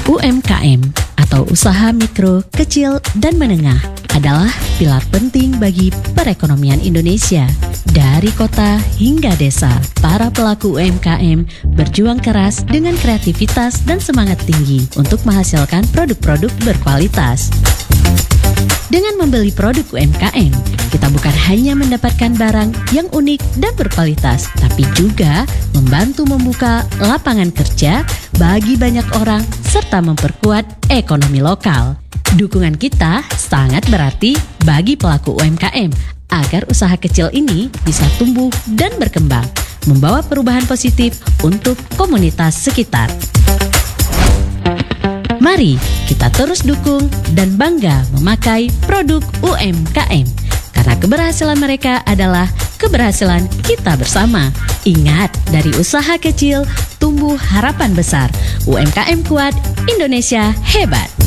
UMKM atau usaha mikro, kecil, dan menengah adalah pilar penting bagi perekonomian Indonesia. Dari kota hingga desa, para pelaku UMKM berjuang keras dengan kreativitas dan semangat tinggi untuk menghasilkan produk-produk berkualitas. Dengan membeli produk UMKM, kita bukan hanya mendapatkan barang yang unik dan berkualitas, tapi juga membantu membuka lapangan kerja bagi banyak orang serta memperkuat ekonomi lokal. Dukungan kita sangat berarti bagi pelaku UMKM agar usaha kecil ini bisa tumbuh dan berkembang, membawa perubahan positif untuk komunitas sekitar. Mari kita terus dukung dan bangga memakai produk UMKM, karena keberhasilan mereka adalah keberhasilan kita bersama. Ingat, dari usaha kecil tumbuh harapan besar. UMKM kuat, Indonesia hebat.